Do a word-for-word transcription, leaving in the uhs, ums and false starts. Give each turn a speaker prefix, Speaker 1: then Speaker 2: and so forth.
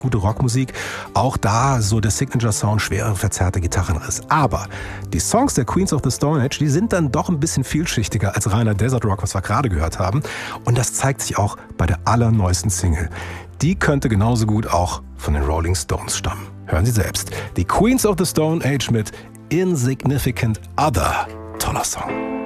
Speaker 1: gute Rockmusik. Auch da so der Signature-Sound, schwere, verzerrte Gitarrenriss. Aber die Songs der Queens of the Stone Age, die sind dann doch ein bisschen vielschichtiger als reiner Desert Rock, was wir gerade gehört haben. Und das zeigt sich auch bei der allerneuesten Single. Die könnte genauso gut auch von den Rolling Stones stammen. Hören Sie selbst. Die Queens of the Stone Age mit Insignificant Other. Toller Song.